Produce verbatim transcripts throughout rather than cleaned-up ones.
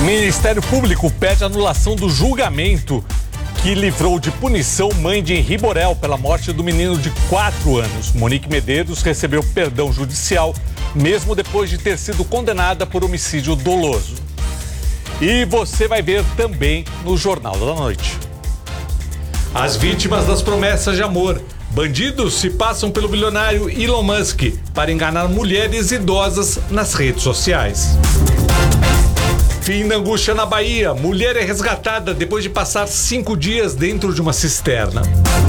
Ministério Público pede anulação do julgamento que livrou de punição mãe de Henri Borel pela morte do menino de quatro anos. Monique Medeiros recebeu perdão judicial, mesmo depois de ter sido condenada por homicídio doloso. E você vai ver também no Jornal da Noite. As vítimas das promessas de amor. Bandidos se passam pelo bilionário Elon Musk para enganar mulheres idosas nas redes sociais. Fim da angústia na Bahia. Mulher é resgatada depois de passar cinco dias dentro de uma cisterna.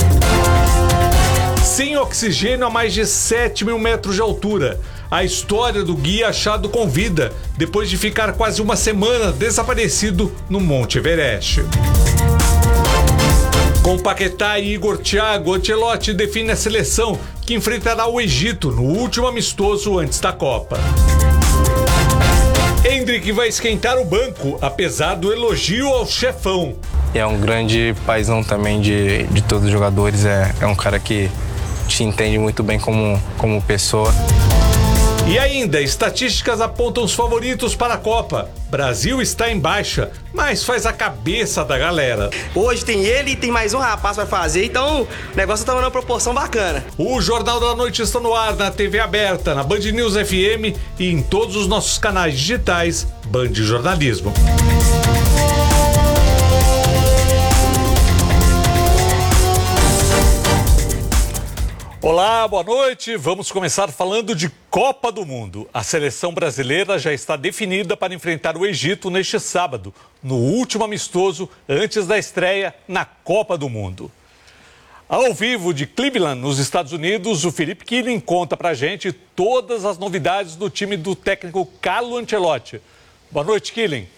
Sem oxigênio a mais de sete mil metros de altura. A história do guia achado com vida depois de ficar quase uma semana desaparecido no Monte Everest. Com Paquetá e Igor Thiago, Ancelotti define a seleção que enfrentará o Egito no último amistoso antes da Copa. Endrick vai esquentar o banco, apesar do elogio ao chefão. É um grande paizão também de, de todos os jogadores, é, é um cara que te entende muito bem como, como pessoa. E ainda, estatísticas apontam os favoritos para a Copa. Brasil está em baixa, mas faz a cabeça da galera. Hoje tem ele e tem mais um rapaz para fazer, então o negócio tá numa proporção bacana. O Jornal da Noite está no ar na T V aberta, na Band News F M e em todos os nossos canais digitais Band Jornalismo. Olá, boa noite. Vamos começar falando de Copa do Mundo. A seleção brasileira já está definida para enfrentar o Egito neste sábado, no último amistoso antes da estreia na Copa do Mundo. Ao vivo de Cleveland, nos Estados Unidos, o Felipe Killing conta pra gente todas as novidades do time do técnico Carlo Ancelotti. Boa noite, Killing.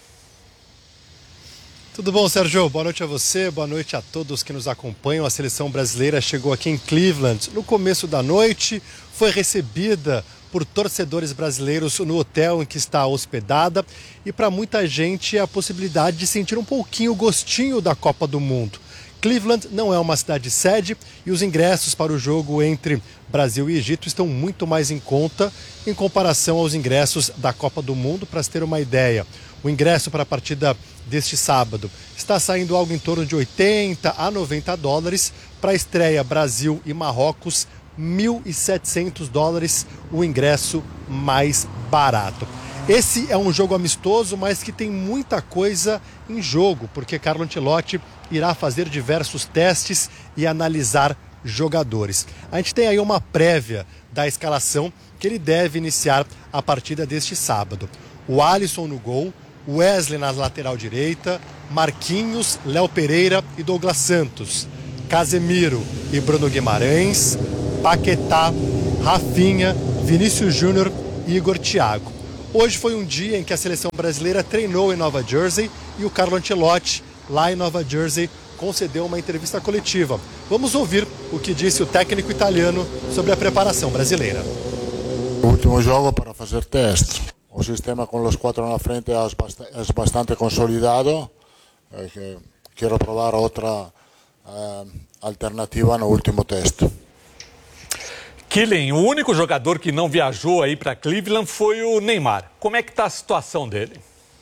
Tudo bom, Sérgio? Boa noite a você, boa noite a todos que nos acompanham. A seleção brasileira chegou aqui em Cleveland no começo da noite, foi recebida por torcedores brasileiros no hotel em que está hospedada e para muita gente é a possibilidade de sentir um pouquinho o gostinho da Copa do Mundo. Cleveland não é uma cidade sede e os ingressos para o jogo entre Brasil e Egito estão muito mais em conta em comparação aos ingressos da Copa do Mundo. Para se ter uma ideia, o ingresso para a partida deste sábado está saindo algo em torno de oitenta a noventa dólares. Para a estreia Brasil e Marrocos, mil e setecentos dólares, o ingresso mais barato. Esse é um jogo amistoso, mas que tem muita coisa em jogo, porque Carlo Ancelotti irá fazer diversos testes e analisar jogadores. A gente tem aí uma prévia da escalação que ele deve iniciar a partida deste sábado. O Alisson no gol, Wesley na lateral direita, Marquinhos, Léo Pereira e Douglas Santos, Casemiro e Bruno Guimarães, Paquetá, Rafinha, Vinícius Júnior e Igor Thiago. Hoje foi um dia em que a seleção brasileira treinou em Nova Jersey e o Carlo Ancelotti, lá em Nova Jersey, concedeu uma entrevista coletiva. Vamos ouvir o que disse o técnico italiano sobre a preparação brasileira. O último jogo para fazer teste. O sistema com os quatro na frente é bastante consolidado. Quero provar outra uh, alternativa no último teste. Killing, o único jogador que não viajou aí para Cleveland foi o Neymar. Como é que está a situação dele?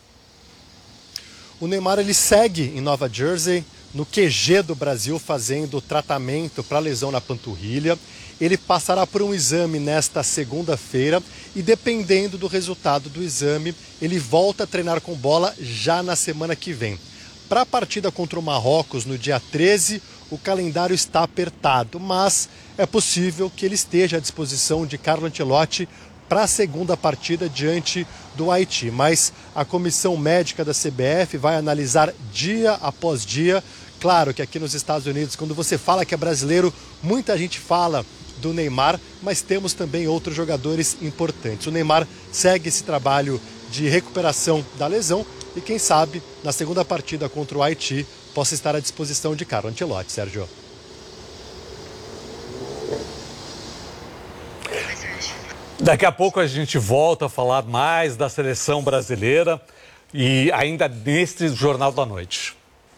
O Neymar ele segue em Nova Jersey, no Q G do Brasil, fazendo tratamento para lesão na panturrilha. Ele passará por um exame nesta segunda-feira e, dependendo do resultado do exame, ele volta a treinar com bola já na semana que vem. Para a partida contra o Marrocos, no dia treze, o calendário está apertado, mas é possível que ele esteja à disposição de Carlo Ancelotti para a segunda partida diante do Haiti. Mas a comissão médica da C B F vai analisar dia após dia. Claro que aqui nos Estados Unidos, quando você fala que é brasileiro, muita gente fala do Neymar, mas temos também outros jogadores importantes. O Neymar segue esse trabalho de recuperação da lesão e quem sabe na segunda partida contra o Haiti possa estar à disposição de Carlo Ancelotti, Sérgio. Daqui a pouco a gente volta a falar mais da seleção brasileira e ainda neste Jornal da Noite.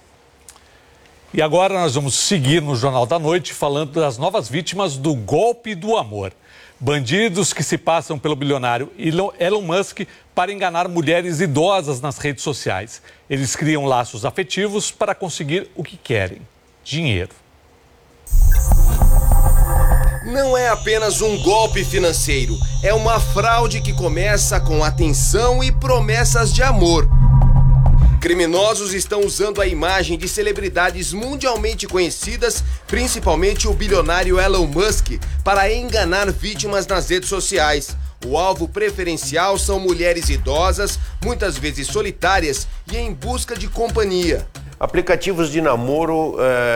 E agora nós vamos seguir no Jornal da Noite falando das novas vítimas do golpe do amor. Bandidos que se passam pelo bilionário Elon Musk para enganar mulheres idosas nas redes sociais. Eles criam laços afetivos para conseguir o que querem: dinheiro. Não é apenas um golpe financeiro, é uma fraude que começa com atenção e promessas de amor. Criminosos estão usando a imagem de celebridades mundialmente conhecidas, principalmente o bilionário Elon Musk, para enganar vítimas nas redes sociais. O alvo preferencial são mulheres idosas, muitas vezes solitárias e em busca de companhia. Aplicativos de namoro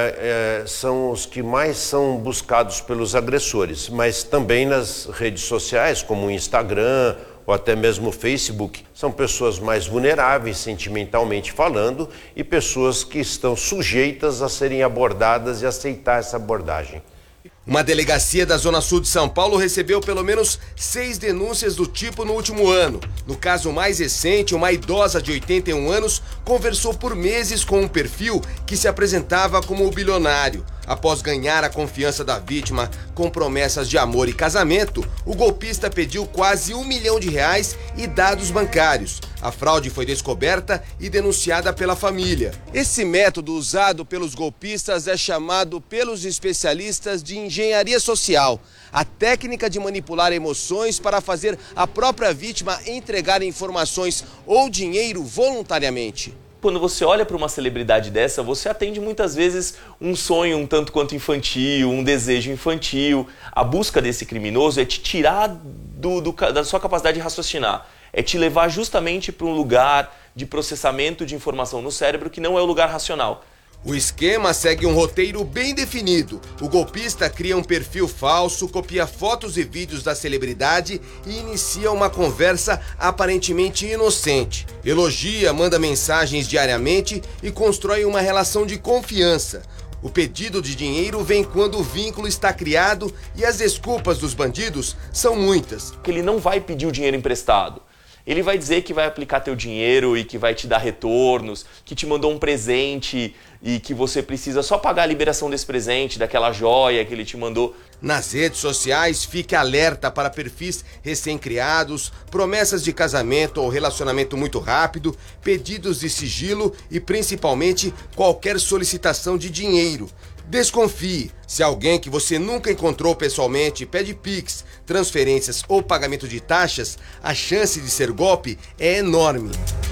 é, é, são os que mais são buscados pelos agressores, mas também nas redes sociais, como o Instagram ou até mesmo o Facebook, são pessoas mais vulneráveis sentimentalmente falando e pessoas que estão sujeitas a serem abordadas e aceitar essa abordagem. Uma delegacia da Zona Sul de São Paulo recebeu pelo menos seis denúncias do tipo no último ano. No caso mais recente, uma idosa de oitenta e um anos conversou por meses com um perfil que se apresentava como o bilionário. Após ganhar a confiança da vítima com promessas de amor e casamento, o golpista pediu quase um milhão de reais e dados bancários. A fraude foi descoberta e denunciada pela família. Esse método usado pelos golpistas é chamado pelos especialistas de engenharia social, a técnica de manipular emoções para fazer a própria vítima entregar informações ou dinheiro voluntariamente. Quando você olha para uma celebridade dessa, você atende muitas vezes um sonho um tanto quanto infantil, um desejo infantil. A busca desse criminoso é te tirar do, do, da sua capacidade de raciocinar, é te levar justamente para um lugar de processamento de informação no cérebro que não é o lugar racional. O esquema segue um roteiro bem definido. O golpista cria um perfil falso, copia fotos e vídeos da celebridade e inicia uma conversa aparentemente inocente. Elogia, manda mensagens diariamente e constrói uma relação de confiança. O pedido de dinheiro vem quando o vínculo está criado e as desculpas dos bandidos são muitas. Ele não vai pedir o dinheiro emprestado. Ele vai dizer que vai aplicar teu dinheiro e que vai te dar retornos, que te mandou um presente e que você precisa só pagar a liberação desse presente, daquela joia que ele te mandou. Nas redes sociais, fique alerta para perfis recém-criados, promessas de casamento ou relacionamento muito rápido, pedidos de sigilo e principalmente qualquer solicitação de dinheiro. Desconfie. Se alguém que você nunca encontrou pessoalmente pede Pix, transferências ou pagamento de taxas, a chance de ser golpe é enorme.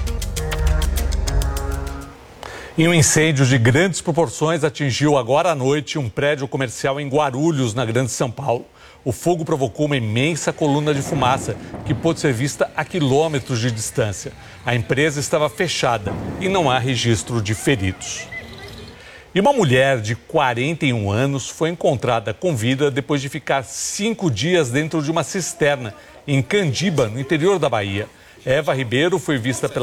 E um incêndio de grandes proporções atingiu agora à noite um prédio comercial em Guarulhos, na Grande São Paulo. O fogo provocou uma imensa coluna de fumaça que pôde ser vista a quilômetros de distância. A empresa estava fechada e não há registro de feridos. E uma mulher de quarenta e um anos foi encontrada com vida depois de ficar cinco dias dentro de uma cisterna em Candiba, no interior da Bahia. Eva Ribeiro foi vista pela